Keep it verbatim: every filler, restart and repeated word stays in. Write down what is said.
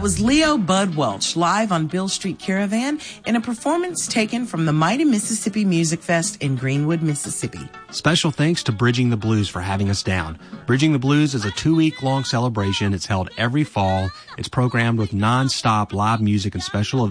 That was Leo Bud Welch live on Beale Street Caravan in a performance taken from the Mighty Mississippi Music Fest in Greenwood, Mississippi. Special thanks to Bridging the Blues for having us down. Bridging the Blues is a two-week-long celebration. It's held every fall. It's programmed with non-stop live music and special events.